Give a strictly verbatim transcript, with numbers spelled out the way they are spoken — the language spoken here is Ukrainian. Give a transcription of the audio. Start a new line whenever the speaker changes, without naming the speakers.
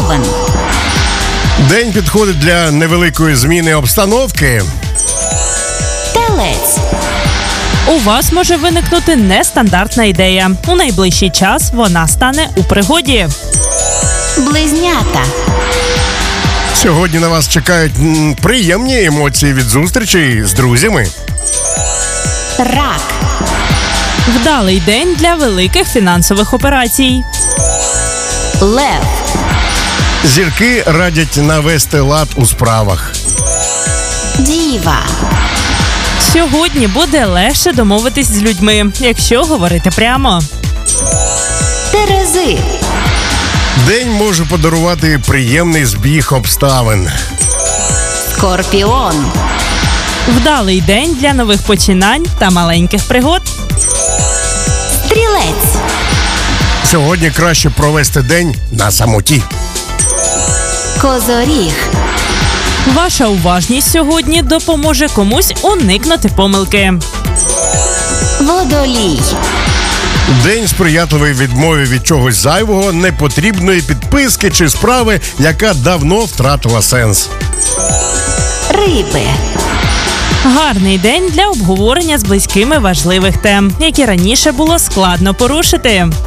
Овен.
День підходить для невеликої зміни обстановки.
Телець.
У вас може виникнути нестандартна ідея. У найближчий час вона стане у пригоді.
Близнята.
Сьогодні на вас чекають м, приємні емоції від зустрічей з друзями.
Рак.
Вдалий день для великих фінансових операцій.
Лев.
Зірки радять навести лад у справах.
Діва.
Сьогодні буде легше домовитись з людьми, якщо говорити прямо.
Терези.
День може подарувати приємний збіг обставин.
Скорпіон.
Вдалий день для нових починань та маленьких пригод.
Стрілець.
Сьогодні краще провести день на самоті.
Козоріг.
Ваша уважність сьогодні допоможе комусь уникнути помилки.
Водолій.
День сприятливий відмові від чогось зайвого, непотрібної підписки чи справи, яка давно втратила сенс.
Риби.
Гарний день для обговорення з близькими важливих тем, які раніше було складно порушити.